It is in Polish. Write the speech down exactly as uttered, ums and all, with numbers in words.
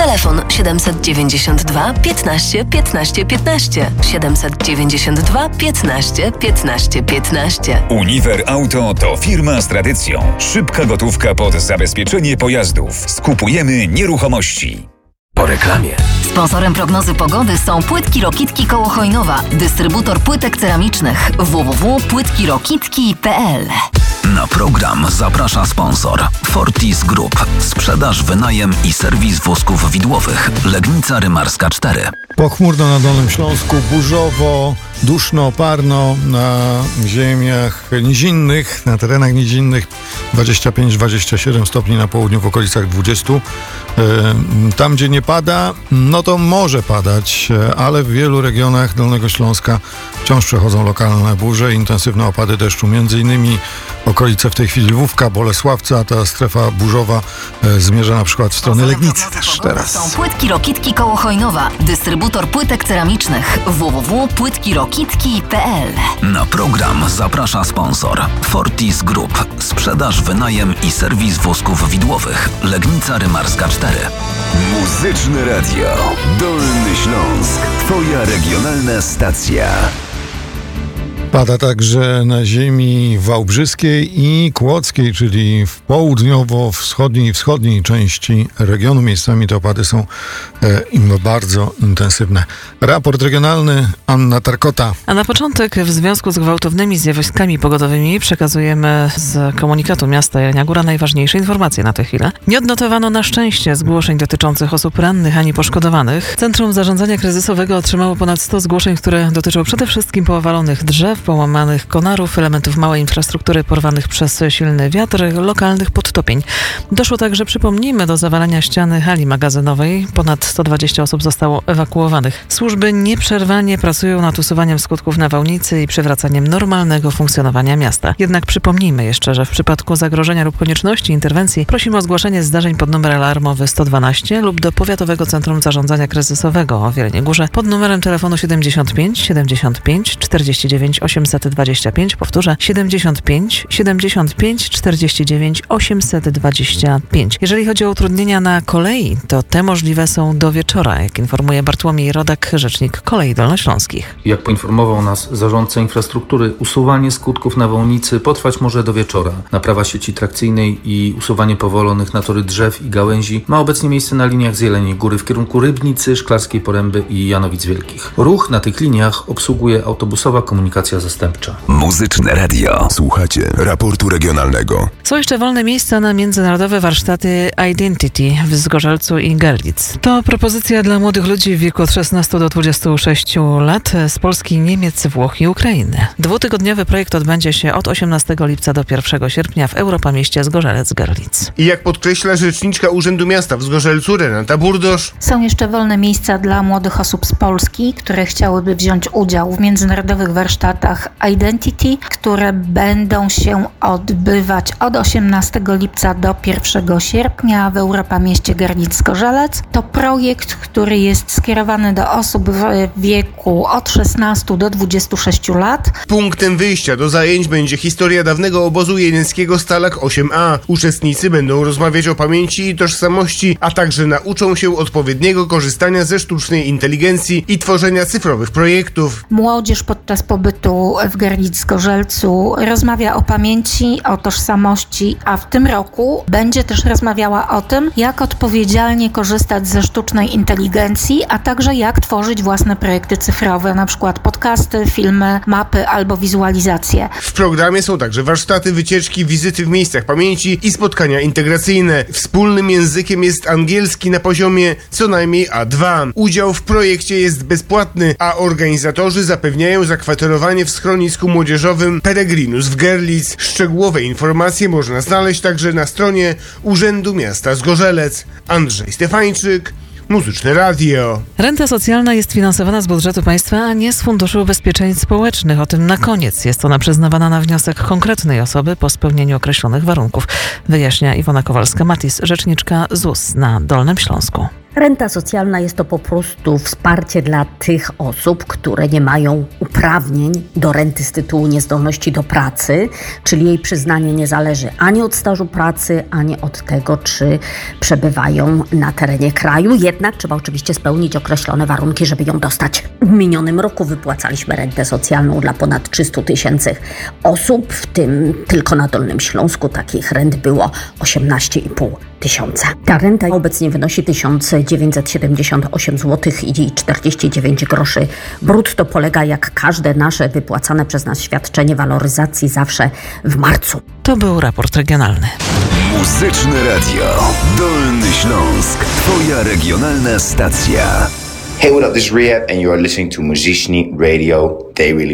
Telefon siedemset dziewięćdziesiąt dwa piętnaście piętnaście piętnaście. siedemset dziewięćdziesiąt dwa piętnaście piętnaście piętnaście. Uniwer Auto to firma z tradycją. Szybka gotówka pod zabezpieczenie pojazdów. Skupujemy nieruchomości. Po reklamie. Sponsorem prognozy pogody są Płytki Rokitki koło Chojnowa, dystrybutor płytek ceramicznych w w w kropka płytki rokitki kropka p l. Na program zaprasza sponsor Fortis Group. Sprzedaż, wynajem i serwis wózków widłowych. Legnica Rymarska cztery. Pochmurno na Dolnym Śląsku, burzowo, duszno, parno na ziemiach nizinnych, na terenach nizinnych dwadzieścia pięć dwadzieścia siedem stopni, na południu w okolicach dwadzieścia. Tam, gdzie nie pada, no to może padać, ale w wielu regionach Dolnego Śląska wciąż przechodzą lokalne burze, intensywne opady deszczu, między innymi okolice w tej chwili Lwówka, Bolesławca, ta strefa burzowa e, zmierza na przykład w stronę Legnicy też teraz. Są Płytki Rokitki koło Chojnowa, dystrybutor płytek ceramicznych w w w kropka płytki rokitki kropka p l. Na program zaprasza sponsor Fortis Group. Sprzedaż, wynajem i serwis wózków widłowych. Legnica Rymarska cztery. Muzyczne Radio Dolny Śląsk. Twoja regionalna stacja. Pada także na ziemi wałbrzyskiej i kłodzkiej, czyli w południowo-wschodniej i wschodniej części regionu. Miejscami te opady są e, bardzo intensywne. Raport regionalny, Anna Tarkota. A na początek w związku z gwałtownymi zjawiskami pogodowymi przekazujemy z komunikatu miasta Jelenia Góra najważniejsze informacje na tę chwilę. Nie odnotowano na szczęście zgłoszeń dotyczących osób rannych ani poszkodowanych. Centrum Zarządzania Kryzysowego otrzymało ponad sto zgłoszeń, które dotyczą przede wszystkim powalonych drzew, połamanych konarów, elementów małej infrastruktury porwanych przez silny wiatr, lokalnych podtopień. Doszło także, przypomnijmy, do zawalenia ściany hali magazynowej. Ponad sto dwadzieścia osób zostało ewakuowanych. Służby nieprzerwanie pracują nad usuwaniem skutków nawałnicy i przywracaniem normalnego funkcjonowania miasta. Jednak przypomnijmy jeszcze, że w przypadku zagrożenia lub konieczności interwencji prosimy o zgłaszanie zdarzeń pod numer alarmowy sto dwanaście lub do Powiatowego Centrum Zarządzania Kryzysowego w Jeleniej Górze pod numerem telefonu siedemdziesiąt pięć siedemdziesiąt pięć czterdzieści dziewięć osiemset dwadzieścia pięć. Powtórzę, siedemdziesiąt pięć siedemdziesiąt pięć czterdzieści dziewięć osiemset dwadzieścia pięć. Jeżeli chodzi o utrudnienia na kolei, to te możliwe są do wieczora, jak informuje Bartłomiej Rodak, rzecznik Kolei Dolnośląskich. Jak poinformował nas zarządca infrastruktury, usuwanie skutków nawałnicy potrwać może do wieczora. Naprawa sieci trakcyjnej i usuwanie powalonych na tory drzew i gałęzi ma obecnie miejsce na liniach z Jeleniej Góry w kierunku Rybnicy, Szklarskiej Poręby i Janowic Wielkich. Ruch na tych liniach obsługuje autobusowa komunikacja zastępcza. Muzyczne Radio. Słuchacie raportu regionalnego. Są jeszcze wolne miejsca na międzynarodowe warsztaty Identity w Zgorzelcu i Görlitz. To propozycja dla młodych ludzi w wieku od szesnastu do dwudziestu sześciu lat z Polski, Niemiec, Włoch i Ukrainy. Dwutygodniowy projekt odbędzie się od osiemnastego lipca do pierwszego sierpnia w Europamieście Zgorzelec-Görlitz. I jak podkreśla rzeczniczka Urzędu Miasta w Zgorzelcu Renata Burdosz, są jeszcze wolne miejsca dla młodych osób z Polski, które chciałyby wziąć udział w międzynarodowych warsztatach Identity, które będą się odbywać od osiemnastego lipca do pierwszego sierpnia w Europamieście Görlitz-Zgorzelec. To projekt, który jest skierowany do osób w wieku od szesnastu do dwudziestu sześciu lat. Punktem wyjścia do zajęć będzie historia dawnego obozu jelenskiego Stalag osiem a. Uczestnicy będą rozmawiać o pamięci i tożsamości, a także nauczą się odpowiedniego korzystania ze sztucznej inteligencji i tworzenia cyfrowych projektów. Młodzież podczas pobytu w Görlitz-Zgorzelcu rozmawia o pamięci, o tożsamości, a w tym roku będzie też rozmawiała o tym, jak odpowiedzialnie korzystać ze sztucznej inteligencji, a także jak tworzyć własne projekty cyfrowe, na przykład podcasty, filmy, mapy albo wizualizacje. W programie są także warsztaty, wycieczki, wizyty w miejscach pamięci i spotkania integracyjne. Wspólnym językiem jest angielski na poziomie co najmniej A dwa. Udział w projekcie jest bezpłatny, a organizatorzy zapewniają zakwaterowanie w schronisku młodzieżowym Peregrinus w Görlitz. Szczegółowe informacje można znaleźć także na stronie Urzędu Miasta Zgorzelec. Andrzej Stefańczyk, Muzyczne Radio. Renta socjalna jest finansowana z budżetu państwa, a nie z Funduszu Ubezpieczeń Społecznych. O tym na koniec. Jest ona przyznawana na wniosek konkretnej osoby po spełnieniu określonych warunków. Wyjaśnia Iwona Kowalska-Matis, rzeczniczka Z U S na Dolnym Śląsku. Renta socjalna jest to po prostu wsparcie dla tych osób, które nie mają uprawnień do renty z tytułu niezdolności do pracy, czyli jej przyznanie nie zależy ani od stażu pracy, ani od tego, czy przebywają na terenie kraju. Jednak trzeba oczywiście spełnić określone warunki, żeby ją dostać. W minionym roku wypłacaliśmy rentę socjalną dla ponad trzysta tysięcy osób, w tym tylko na Dolnym Śląsku takich rent było osiemnaście i pół tysiąca. Ta renta obecnie wynosi tysiąc dziewięćset siedemdziesiąt osiem złotych i czterdzieści dziewięć groszy brutto. Polega jak każde nasze wypłacane przez nas świadczenie waloryzacji zawsze w marcu. To był raport regionalny. Muzyczne Radio. Dolny Śląsk. Twoja regionalna stacja. Hey, what up? This is Rehab and you are listening to Muzyczny Radio Daily.